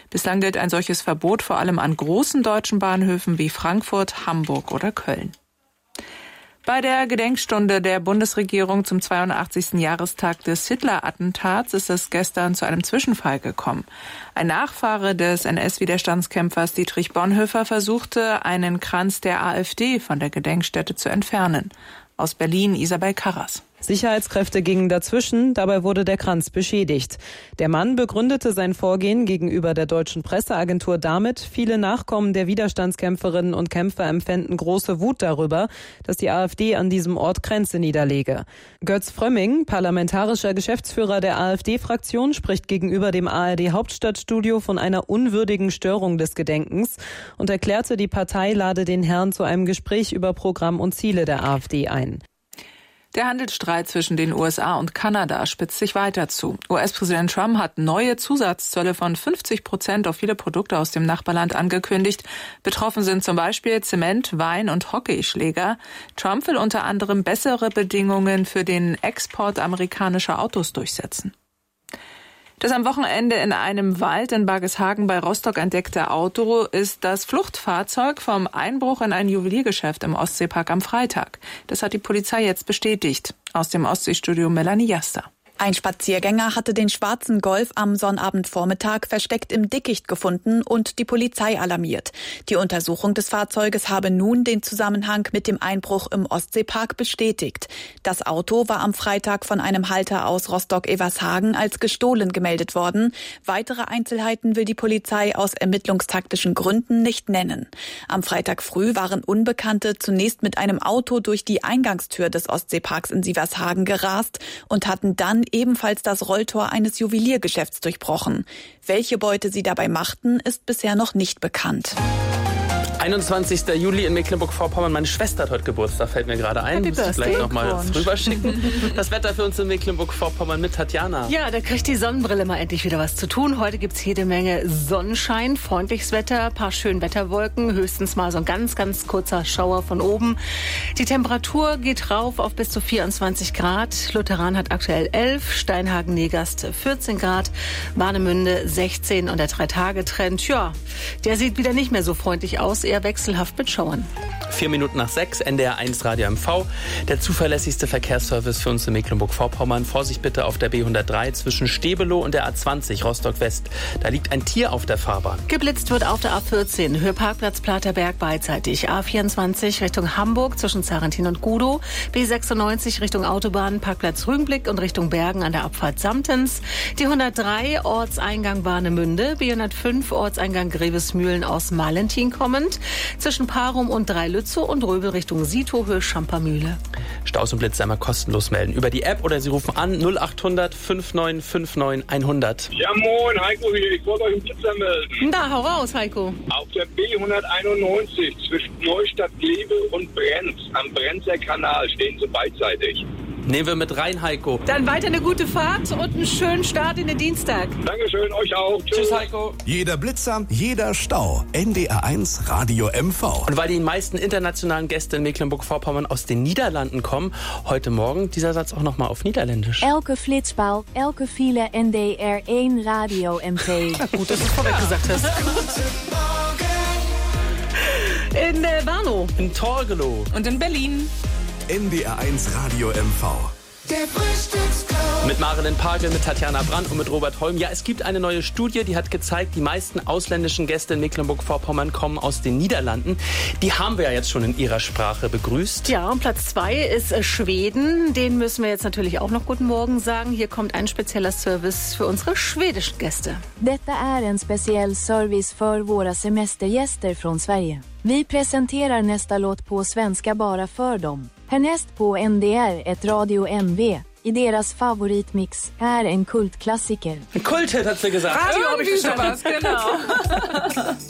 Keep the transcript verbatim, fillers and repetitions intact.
Bislang gilt ein solches Verbot vor allem an großen deutschen Bahnhöfen wie Frankfurt, Hamburg oder Köln. Bei der Gedenkstunde der Bundesregierung zum zweiundachtzigsten Jahrestag des Hitler-Attentats ist es gestern zu einem Zwischenfall gekommen. Ein Nachfahre des N S-Widerstandskämpfers Dietrich Bonhoeffer versuchte, einen Kranz der AfD von der Gedenkstätte zu entfernen. Aus Berlin Isabel Karras. Sicherheitskräfte gingen dazwischen, dabei wurde der Kranz beschädigt. Der Mann begründete sein Vorgehen gegenüber der deutschen Presseagentur damit, viele Nachkommen der Widerstandskämpferinnen und Kämpfer empfänden große Wut darüber, dass die AfD an diesem Ort Kränze niederlege. Götz Frömming, parlamentarischer Geschäftsführer der AfD-Fraktion, spricht gegenüber dem A R D-Hauptstadtstudio von einer unwürdigen Störung des Gedenkens und erklärte, die Partei lade den Herrn zu einem Gespräch über Programm und Ziele der AfD ein. Der Handelsstreit zwischen den U S A und Kanada spitzt sich weiter zu. U S-Präsident Trump hat neue Zusatzzölle von fünfzig Prozent auf viele Produkte aus dem Nachbarland angekündigt. Betroffen sind zum Beispiel Zement, Wein und Hockeyschläger. Trump will unter anderem bessere Bedingungen für den Export amerikanischer Autos durchsetzen. Das am Wochenende in einem Wald in Bargishagen bei Rostock entdeckte Auto ist das Fluchtfahrzeug vom Einbruch in ein Juweliergeschäft im Ostseepark am Freitag. Das hat die Polizei jetzt bestätigt. Aus dem Ostseestudio Melanie Jaster. Ein Spaziergänger hatte den schwarzen Golf am Sonnabendvormittag versteckt im Dickicht gefunden und die Polizei alarmiert. Die Untersuchung des Fahrzeuges habe nun den Zusammenhang mit dem Einbruch im Ostseepark bestätigt. Das Auto war am Freitag von einem Halter aus Rostock-Evershagen als gestohlen gemeldet worden. Weitere Einzelheiten will die Polizei aus ermittlungstaktischen Gründen nicht nennen. Am Freitag früh waren Unbekannte zunächst mit einem Auto durch die Eingangstür des Ostseeparks in Sievershagen gerast und hatten dann ebenfalls das Rolltor eines Juweliergeschäfts durchbrochen. Welche Beute sie dabei machten, ist bisher noch nicht bekannt. einundzwanzigster Juli in Mecklenburg-Vorpommern. Meine Schwester hat heute Geburtstag, fällt mir gerade ein. Happy Muss ich gleich noch mal rüberschicken. Das Wetter für uns in Mecklenburg-Vorpommern mit Tatjana. Ja, da kriegt die Sonnenbrille mal endlich wieder was zu tun. Heute gibt's jede Menge Sonnenschein, freundliches Wetter, ein paar schöne Wetterwolken, höchstens mal so ein ganz, ganz kurzer Schauer von oben. Die Temperatur geht rauf auf bis zu vierundzwanzig Grad. Lutheran hat aktuell elf, Steinhagen-Negast vierzehn Grad, Warnemünde sechzehn und der Drei-Tage-Trend, ja, der sieht wieder nicht mehr so freundlich aus, eher wechselhaft mit Schauern. Vier Minuten nach sechs, N D R eins Radio M V. Der zuverlässigste Verkehrsservice für uns in Mecklenburg-Vorpommern. Vorsicht bitte auf der B hundertdrei zwischen Stebelow und der A zwanzig Rostock-West. Da liegt ein Tier auf der Fahrbahn. Geblitzt wird auf der A vierzehn, Höheparkplatz Platerberg beidseitig. A vierundzwanzig Richtung Hamburg zwischen Zarentin und Gudow. B sechsundneunzig Richtung Autobahn, Parkplatz Rügenblick und Richtung Bergen an der Abfahrt Samtens. Die hundertdrei, Ortseingang Warnemünde. B hundertfünf, Ortseingang Grevesmühlen aus Malentin kommend. Zwischen Parum und Dreilützow und Röbel Richtung Sietow, Schampermühle. Staus und Blitz einmal kostenlos melden. Über die App oder Sie rufen an null acht hundert neunundfünfzig neunundfünfzig hundert. Ja moin, Heiko hier. Ich wollte euch einen Blitzer melden. Da, hau raus, Heiko. Auf der B hunderteinundneunzig zwischen Neustadt-Glebe und Brenz am Brenzer Kanal stehen sie beidseitig. Nehmen wir mit rein, Heiko. Dann weiter eine gute Fahrt und einen schönen Start in den Dienstag. Dankeschön, euch auch. Tschüss. Tschüss, Heiko. Jeder Blitzer, jeder Stau. N D R eins Radio M V. Und weil die meisten internationalen Gäste in Mecklenburg-Vorpommern aus den Niederlanden kommen, heute Morgen dieser Satz auch nochmal auf Niederländisch. Elke flitspaal, elke file N D R eins Radio M V. Ja, gut, dass du es vorweg gesagt hast. In äh, Warnow. In Torgelow. Und in Berlin. N D R eins Radio M V. Der Frühstücksclub. Mit Marilyn Pagel, mit Tatjana Brandt und mit Robert Holm. Ja, es gibt eine neue Studie, die hat gezeigt, die meisten ausländischen Gäste in Mecklenburg-Vorpommern kommen aus den Niederlanden. Die haben wir ja jetzt schon in ihrer Sprache begrüßt. Ja, und Platz zwei ist äh, Schweden. Den müssen wir jetzt natürlich auch noch guten Morgen sagen. Hier kommt ein spezieller Service für unsere schwedischen Gäste. Detta är en speciell service för våra semestergäster från Sverige. Vi presenterar nästa låt på svenska bara för dem. Härnäst på N D R ett Radio M V. I deras favoritmix är en kultklassiker. Ein Kulthit, hat sie gesagt. Radio habe ich schon was, genau.